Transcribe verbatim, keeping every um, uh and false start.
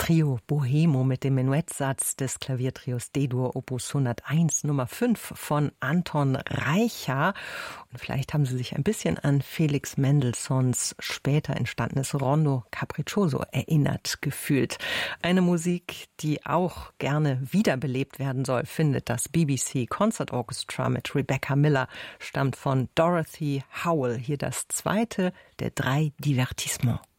Trio Bohemo mit dem Menuettsatz des Klaviertrios D-Dur Opus hunderteins Nummer fünf von Anton Reicha. Und vielleicht haben Sie sich ein bisschen an Felix Mendelssohns später entstandenes Rondo Capriccioso erinnert gefühlt. Eine Musik, die auch gerne wiederbelebt werden soll, findet das B B C Concert Orchestra mit Rebecca Miller, stammt von Dorothy Howell. Hier das zweite der drei Divertissements.